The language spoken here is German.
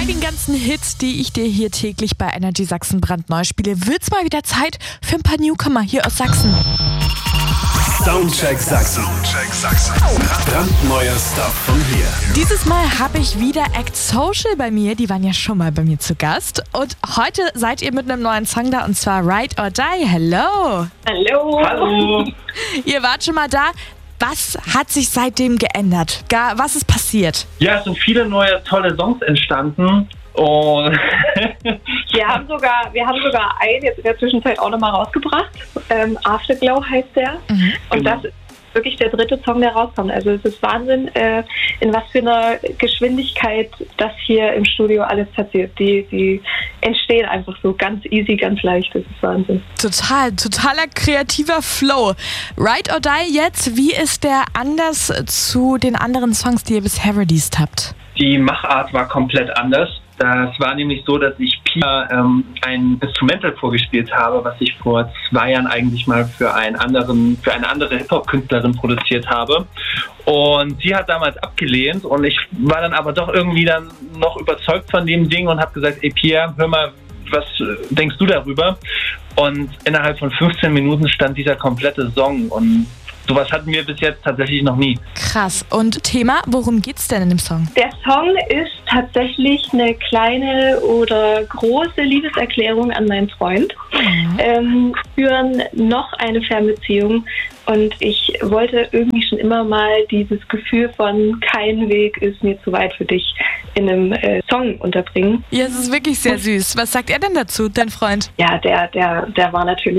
den ganzen Hits, die ich dir hier täglich bei Energy Sachsen brandneu spiele, wird's mal wieder Zeit für ein paar Newcomer hier aus Sachsen. Soundcheck Sachsen. Brandneuer Stuff von hier. Dieses Mal habe ich wieder Act Social bei mir. Die waren ja schon mal bei mir zu Gast. Und heute seid ihr mit einem neuen Song da, und zwar Ride or Die. Hello. Hallo. Hallo. Ihr wart schon mal da. Was hat sich seitdem geändert? Was ist passiert? Ja, es sind viele neue tolle Songs entstanden. Und Wir haben sogar einen jetzt in der Zwischenzeit auch nochmal rausgebracht. Afterglow heißt der. Und das ist wirklich der dritte Song, der rauskommt. Also es ist Wahnsinn, in was für einer Geschwindigkeit das hier im Studio alles passiert. Die entstehen einfach so ganz easy, ganz leicht. Das ist Wahnsinn. Totaler kreativer Flow. Ride or Die jetzt, wie ist der anders zu den anderen Songs, die ihr bisher released habt? die Machart war komplett anders. Das war nämlich so, dass ich Pia ein Instrumental vorgespielt habe, was ich vor 2 Jahren eigentlich mal für eine andere Hip-Hop-Künstlerin produziert habe. Und sie hat damals abgelehnt und ich war dann aber doch irgendwie dann noch überzeugt von dem Ding und habe gesagt, ey Pia, hör mal, was denkst du darüber? Und innerhalb von 15 Minuten stand dieser komplette Song und sowas hatten wir bis jetzt tatsächlich noch nie. Krass. Und Thema, worum geht's denn in dem Song? Der Song ist tatsächlich eine kleine oder große Liebeserklärung an meinen Freund. Führen noch eine Fernbeziehung und ich wollte irgendwie schon immer mal dieses Gefühl von kein Weg ist mir zu weit für dich in einem Song unterbringen. Ja, es ist wirklich sehr süß. Was sagt er denn dazu, dein Freund? Ja, der war natürlich